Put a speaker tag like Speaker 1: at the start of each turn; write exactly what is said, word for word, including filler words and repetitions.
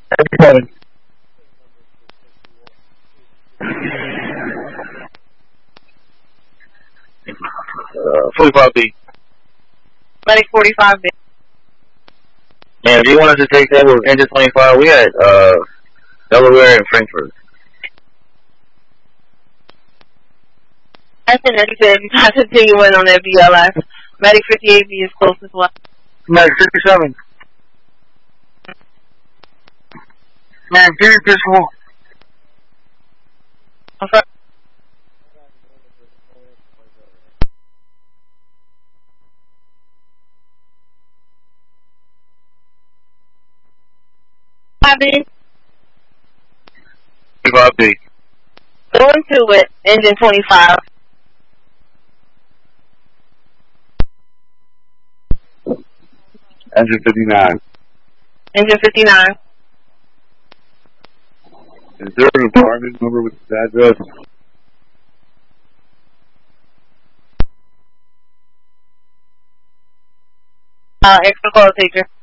Speaker 1: Seven. Uh, forty-five B.
Speaker 2: Medic forty-five B.
Speaker 1: Man, if you wanted to take that with engine twenty-five, we had uh, Delaware and Frankfurt.
Speaker 2: I think that said I continuing on that B L S. Medic fifty-eight B is close as well.
Speaker 1: Medic fifty-seven. Man, give me pistol.
Speaker 2: Okay. B.
Speaker 1: forty-five B.
Speaker 2: Going to it, engine twenty-five.
Speaker 1: Engine fifty-nine.
Speaker 2: Engine fifty-nine.
Speaker 1: Is there an apartment number with the address?
Speaker 2: Uh, extra call taker.